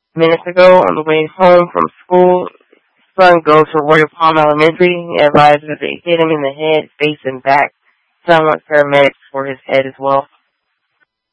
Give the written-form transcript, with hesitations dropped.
minutes ago on the way home from school. Son goes to Royal Palm Elementary. Advised that they hit him in the head, face, and back. Son wants paramedics for his head as well.